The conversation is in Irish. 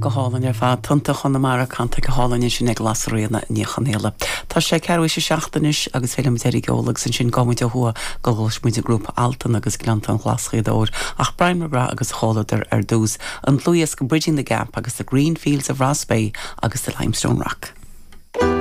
go hálan fá tunta chuna mar canta go hálainn sin ag lasréna níchanéile. Tá sé ceirú sé seachtanis agus félim déir geolalag san sin gomuide thua go ghosmuide grúp altan agus glantan glaschéadóir ach Brimerra agus chólaidir ar dús an Luas go Bridging the Gap agus the Green Fields of Ross Bay agus the Limestone Rock.